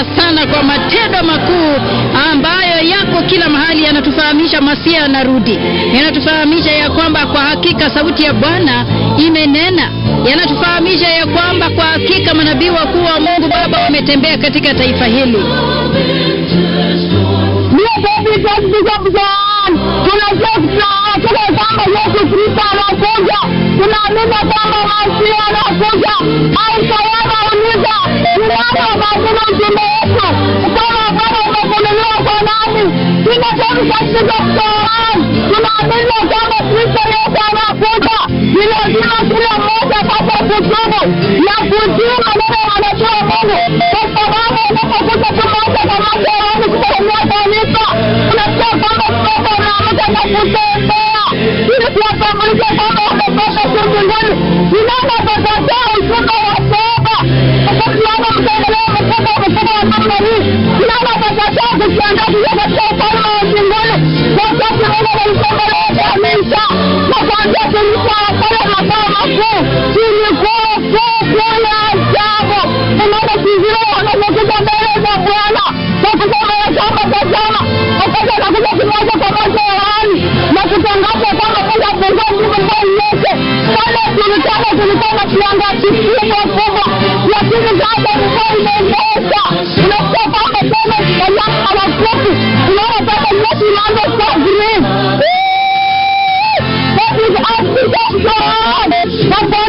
sana kwa matendo makuu ambayo yako kila mahali. Yanatufahamisha Masia anarudi, yanatufahamisha ya kwamba kwa hakika sauti ya Bwana imenena, yanatufahamisha ya kwamba kwa hakika manabii wakuu wa Mungu Baba wametembea katika taifa hili. Tunajua kwamba Yesu Kristo anakuja, tunaamini kwamba Masia anakuja. Aisayama uliza tunaona mazima mtume wetu kama umefunuliwa kwa nani? Tunasema katika Qur'an, tunaamini kwamba Kristo Yesu anakuja. Ni lazima kila mmoja apate kutubu na kujua neno anajua Mungu, kwa sababu unapokuja tumoja kwa macho ya watu kutumia kanisa, tunajua kwamba Kristo anakuja na kutembea ili kuwatambulisha kwamba wamepata mbinguni. Ninaona tutatoa ushuhuda wa toba, kwa sababu mtaendelea mkubwa wa namna hii. Ninaona tutatoa kujiangalia katika ufalme wa mbinguni, kwa sababu Mungu alitembelea kanisa na kuanzia kanisa pale makao makuu. Ilikuwa kubwa ya ajabu. Tunaona kizio wanakuja mbele za Bwana kwa kusema ya kwamba tazama, wakati anakuja kimoja kwa moja ya wani na kutangaza kwamba Mungu afungua mbingu mbali yote. Pale tulitaka kiangazi kubwa, lakini sasa mvua imenyesha. Tunasikia kwamba tena wanyama hawakufi. Tunaona kwamba Yesu inaanza kuwa green. That is African God.